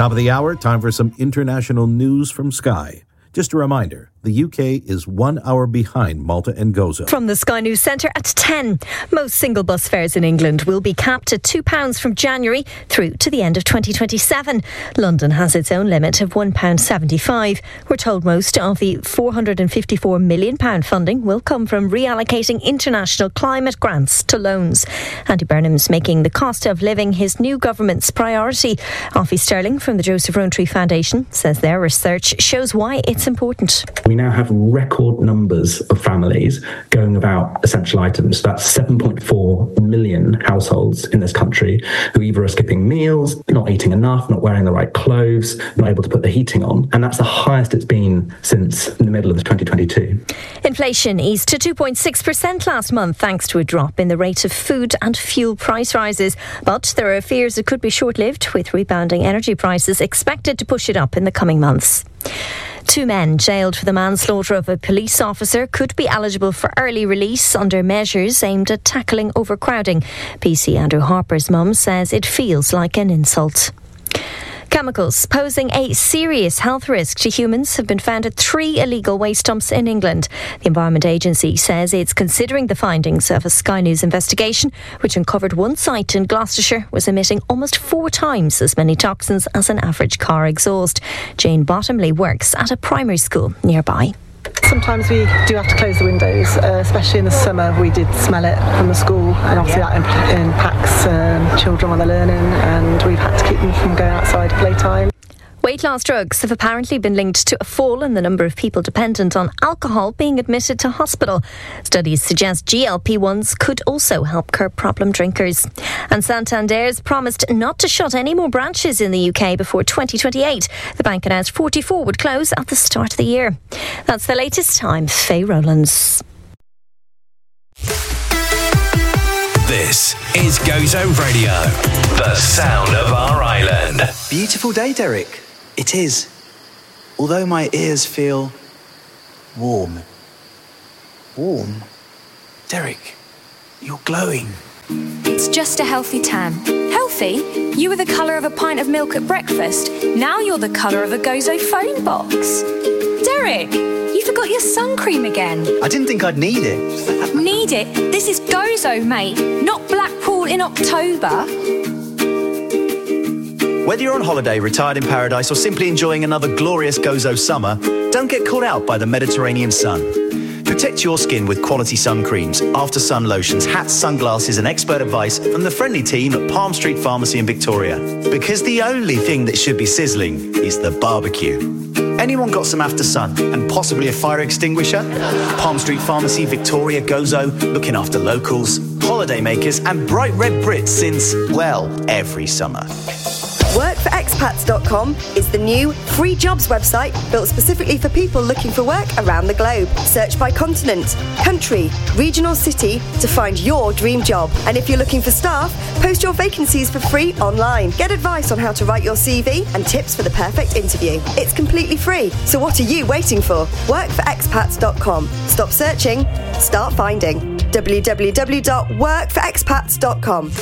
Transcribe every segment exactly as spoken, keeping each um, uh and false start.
Top of the hour, time for some international news from Sky. Just a reminder, the U K is one hour behind Malta and Gozo. From the Sky News Centre at ten. Most single bus fares in England will be capped at two pounds from January through to the end of twenty twenty-seven. London has its own limit of one pound seventy-five. We're told most of the four hundred fifty-four million pounds funding will come from reallocating international climate grants to loans. Andy Burnham's making the cost of living his new government's priority. Offie Sterling from the Joseph Rowntree Foundation says their research shows why it's important. We now have record numbers of families going without essential items. That's seven point four million households in this country who either are skipping meals, not eating enough, not wearing the right clothes, not able to put the heating on. And that's the highest it's been since the middle of twenty twenty-two. Inflation eased to two point six percent last month thanks to a drop in the rate of food and fuel price rises. But there are fears it could be short-lived, with rebounding energy prices expected to push it up in the coming months. Two men jailed for the manslaughter of a police officer could be eligible for early release under measures aimed at tackling overcrowding. P C Andrew Harper's mum says it feels like an insult. Chemicals posing a serious health risk to humans have been found at three illegal waste dumps in England. The Environment Agency says it's considering the findings of a Sky News investigation, which uncovered one site in Gloucestershire was emitting almost four times as many toxins as an average car exhaust. Jane Bottomley works at a primary school nearby. Sometimes we do have to close the windows, uh, especially in the summer. We did smell it from the school, and obviously that imp- impacts um, children when they're learning, and we've had to keep them from going outside playtime. Weight loss drugs have apparently been linked to a fall in the number of people dependent on alcohol being admitted to hospital. Studies suggest G L P ones could also help curb problem drinkers. And Santander's promised not to shut any more branches in the U K before twenty twenty-eight. The bank announced forty-four would close at the start of the year. That's the latest. I'm Faye Rowlands. This is Gozo Radio, the sound of our island. Beautiful day, Derek. It is. Although my ears feel warm. Warm? Derek, you're glowing. It's just a healthy tan. Healthy? You were the colour of a pint of milk at breakfast. Now you're the colour of a Gozo phone box. Derek, you forgot your sun cream again. I didn't think I'd need it. Need it? This is Gozo, mate, not Blackpool in October. Whether you're on holiday, retired in paradise, or simply enjoying another glorious Gozo summer, don't get caught out by the Mediterranean sun. Protect your skin with quality sun creams, after-sun lotions, hats, sunglasses and expert advice from the friendly team at Palm Street Pharmacy in Victoria. Because the only thing that should be sizzling is the barbecue. Anyone got some after sun and possibly a fire extinguisher? Palm Street Pharmacy, Victoria, Gozo, looking after locals, holiday makers and bright red Brits since, well, every summer. work for expats dot com is the new free jobs website built specifically for people looking for work around the globe. Search by continent, country, region or city to find your dream job. And if you're looking for staff, post your vacancies for free online. Get advice on how to write your C V and tips for the perfect interview. It's completely free, so what are you waiting for? work for expats dot com. Stop searching, start finding. w w w dot work for expats dot com.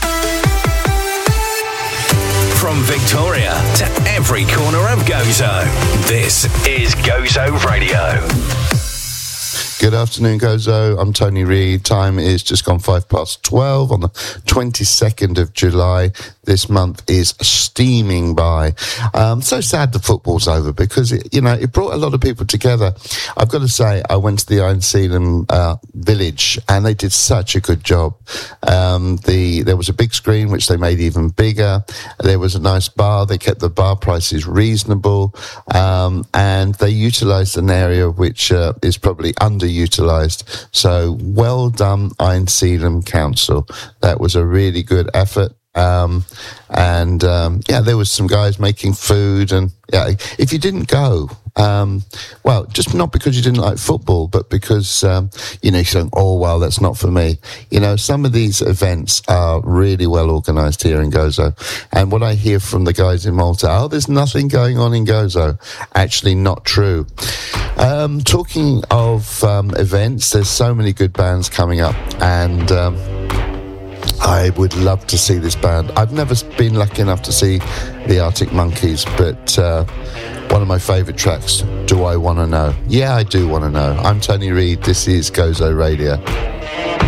From Victoria to every corner of Gozo, this is Gozo Radio. Good afternoon, Gozo. I'm Tony Reid. Time is just gone five past twelve on the twenty-second of July. This month is steaming by. Um, so sad the football's over because, it, you know, it brought a lot of people together. I've got to say, I went to the Einsiedeln uh, village and they did such a good job. Um, the There was a big screen, which they made even bigger. There was a nice bar. They kept the bar prices reasonable. Um, and they utilised an area which uh, is probably underutilised. So well done, Einsiedeln Council. That was a really good effort. Um, and, um, yeah, there was some guys making food and, yeah, if you didn't go, um, well, just not because you didn't like football, but because, um, you know, you're saying, oh, well, that's not for me. You know, some of these events are really well organised here in Gozo. And what I hear from the guys in Malta, oh, there's nothing going on in Gozo. Actually not true. Um, talking of, um, events, there's so many good bands coming up and, um, I would love to see this band. I've never been lucky enough to see the Arctic Monkeys, but uh, one of my favourite tracks, Do I Want to Know? Yeah, I do want to know. I'm Tony Reid. This is Gozo Radio.